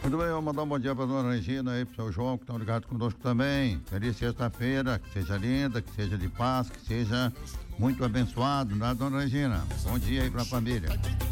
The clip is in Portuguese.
Muito bem, vamos mandar um bom dia para a dona Regina e para o seu João, que estão ligados conosco também. Feliz sexta-feira, que seja linda, que seja de paz, que seja muito abençoado, né, dona Regina? Bom dia aí para a família.